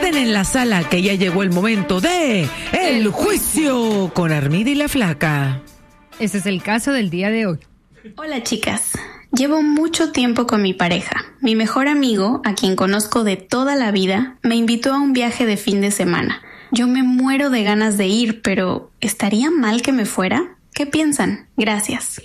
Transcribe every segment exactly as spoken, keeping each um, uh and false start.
Orden en la sala, que ya llegó el momento de El Juicio con Armida y la Flaca. Ese es el caso del día de hoy. Hola chicas, llevo mucho tiempo con mi pareja. Mi mejor amigo, a quien conozco de toda la vida, me invitó a un viaje de fin de semana. Yo me muero de ganas de ir, pero ¿estaría mal que me fuera? ¿Qué piensan? Gracias.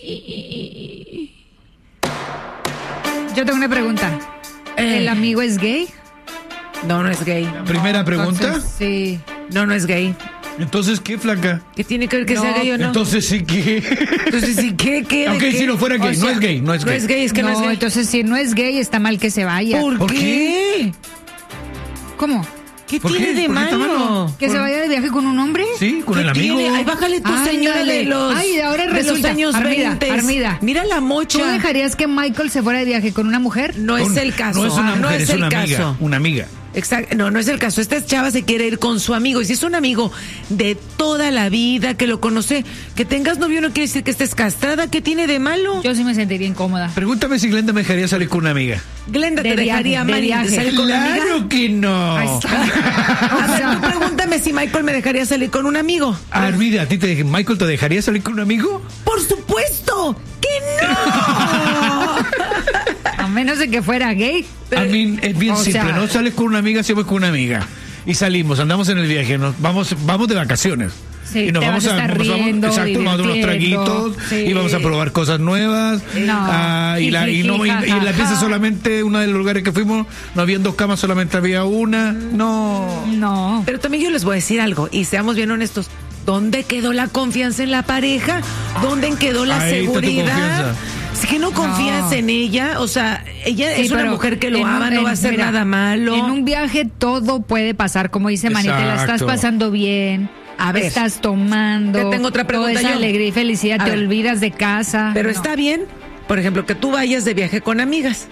Yo tengo una pregunta. Eh. ¿El amigo es gay? No, no es gay. Primera pregunta. Entonces, sí. No, no es gay. Entonces, ¿qué, Flaca? ¿Qué tiene que ver que No, sea gay o no? Entonces, sí, ¿qué? Entonces, ¿sí qué? ¿Qué? Aunque ¿De si qué? no fuera gay, O sea, no es gay, no es No gay. es gay, es que no, No, es gay. entonces si no es gay, está mal que se vaya. ¿Por, ¿Por qué? ¿Cómo? ¿Qué ¿Por tiene qué? de ¿Por qué está malo? malo? ¿Que se vaya de viaje con un hombre? Sí, con ¿Qué el amigo. tiene? Ay, bájale tu Ándale. señora de los, Ay, ahora de resulta, los años Armida, veinte. Armida. Mira la ¿Tú mocha. dejarías que Michael se fuera de viaje con una mujer? No es Con- el caso. No es una Ah, mujer, no es, es el una amiga. caso. Una amiga. Exacto, no, no es el caso. Esta chava se quiere ir con su amigo. Y si es un amigo de toda la vida, que lo conoce, que tengas novio no quiere decir que estés castrada. ¿Qué tiene de malo? Yo sí me sentiría incómoda. Pregúntame si Glenda me dejaría salir con una amiga. Glenda, De ¿te viaje, dejaría de Mari viaje. salir con una amiga? Claro que no. Ahí está. A ver, tú pregúntame si Michael me dejaría salir con un amigo. Armida, ¿a ti te dej- Michael te dejaría salir con un amigo? ¡Por supuesto que no! A menos de que fuera gay. A mí es bien O simple, sea- no sales con una amiga, siempre con una amiga. Y salimos, andamos en el viaje, nos vamos, vamos de vacaciones. Sí, y nos te vamos vas a a, estar nos vamos- riendo, exacto, vamos a dar unos divirtiendo. traguitos Sí. y vamos a probar cosas nuevas. No. Ah, y, la, y, no, y, y la pieza solamente, uno de los lugares que fuimos, no habían dos camas, solamente había una. No. No. Pero también yo les voy a decir algo, y seamos bien honestos. ¿Dónde quedó la confianza en la pareja? ¿Dónde quedó la Ahí está tu seguridad? confianza. Si que no confías No. en ella, o sea, ella Sí, es una pero mujer que lo en un- ama, no en- va a hacer mira, nada malo. En un viaje todo puede pasar, como dice Manita, la estás Exacto. pasando bien. A ver, estás tomando. te tengo otra pregunta toda esa yo. alegría y felicidad, A te ver. olvidas de casa. Pero No. está bien, por ejemplo, que tú vayas de viaje con amigas.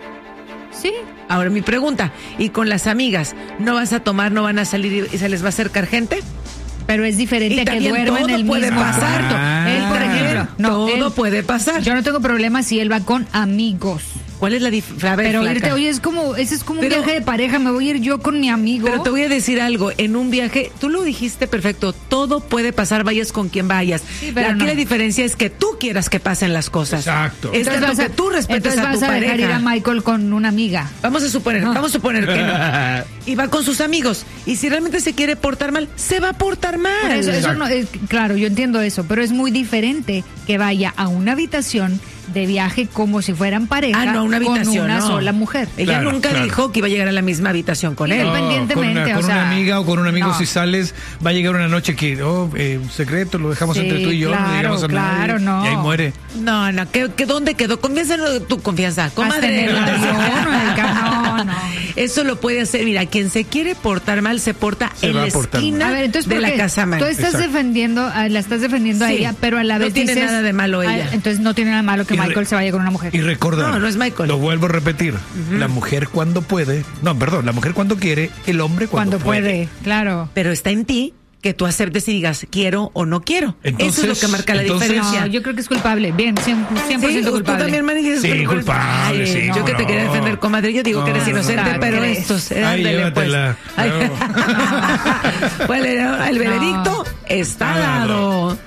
Sí. Ahora mi pregunta, ¿y con las amigas no vas a tomar, no van a salir y se les va a acercar gente? Pero es diferente Y a que también duerman en todo el puede mismo pasar. cuarto. Ah. Él, por ejemplo, no, Todo él- puede pasar. yo no tengo problema si él va con amigos. ¿Cuál es la diferencia? Pero irte, oye, es como, ese es como un Pero- viaje de pareja, me voy a ir yo con mi amigo. Pero te voy a decir algo, en un viaje, tú lo dijiste perfecto, todo puede pasar, vayas con quien vayas. Sí, pero Aquí no. la diferencia es que tú quieras que pasen las cosas. Exacto. Es tanto vas a- que tú respetes entonces a tu vas a dejar pareja. ir a Michael con una amiga. Vamos a suponer, No. vamos a suponer que no. Y va con sus amigos. Y si realmente se quiere portar mal, se va a portar mal. Por eso, eso Exacto. no es, claro, yo entiendo eso, pero es muy diferente que vaya a una habitación de viaje como si fueran pareja Ah, no, una habitación, con una no. sola mujer. Ella Claro, nunca claro. dijo que iba a llegar a la misma habitación con él. No. Independientemente, con una, o con sea, una amiga o con un amigo, no. si sales, va a llegar una noche que, oh, eh, un secreto, lo dejamos Sí, entre tú y yo, no claro, le digamos a claro, nadie. no. Y ahí muere. No, no, ¿qué, qué, ¿dónde quedó? Confianza en tu confianza, Hasta en comadre. el no te avión sientas. o en el ca- no, no. Eso lo puede hacer. Mira, quien se quiere portar mal se porta Se en va la a portar esquina mal. A ver, entonces, de ¿por la qué? casa mal. Tú estás Exacto. defendiendo, a- la estás defendiendo a Sí. ella, pero a la No vez tiene dices, nada de malo ah, ella. entonces no tiene nada malo que Y re- Michael se vaya con una mujer. Y recordar, No, no es Michael. lo vuelvo a repetir, la mujer cuando puede, no, perdón, la mujer cuando quiere, el hombre cuando, Cuando puede, claro. Pero está en ti que tú aceptes y digas quiero o no quiero. Entonces- Eso es lo que marca la entonces- diferencia. No, yo creo que es culpable. Bien, cien por ciento Sí, culpable. tú también, Mari, dices Sí, culpable, Ay, sí, yo que te no. quería defender, comadre, yo digo que eres No, inocente, no, pero ¿crees? estos, Ay, ándale, llévatela. pues. Ay. No. Bueno, el veredicto está Está dado. dado.